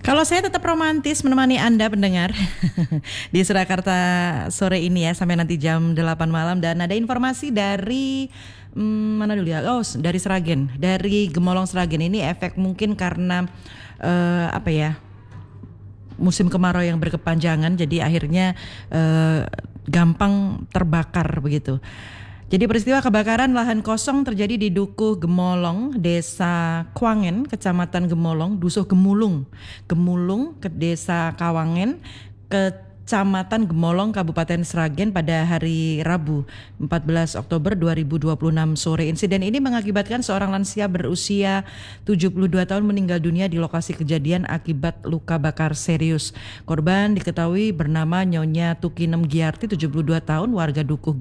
Kalau saya tetap romantis menemani Anda pendengar di Surakarta sore ini ya sampai nanti jam 8 malam, dan ada informasi dari mana dulu ya? Oh, dari Sragen, dari Gemolong Sragen. Ini efek mungkin karena apa ya? Musim kemarau yang berkepanjangan, jadi akhirnya gampang terbakar begitu. Jadi peristiwa kebakaran lahan kosong terjadi di Dukuh Gemolong, Desa Kwangen, Kecamatan Gemolong, Dusuh Gemulung ke Desa Kawangen, Kecamatan Gemolong, Kabupaten Sragen pada hari Rabu 14 Oktober 2026 sore. Insiden ini mengakibatkan seorang lansia berusia 72 tahun meninggal dunia di lokasi kejadian akibat luka bakar serius. Korban diketahui bernama Nyonya Tukinem Giarti, 72 tahun, warga Dukuh